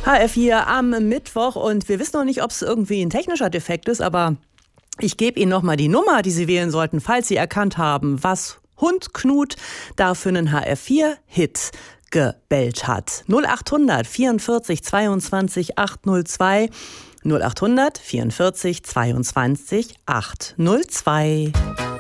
HR4 am Mittwoch und wir wissen noch nicht, ob es irgendwie ein technischer Defekt ist, aber ich gebe Ihnen nochmal die Nummer, die Sie wählen sollten, falls Sie erkannt haben, was Hund Knut da für einen HR4-Hit gebellt hat. 0800 44 22 802 0800 44 22 802.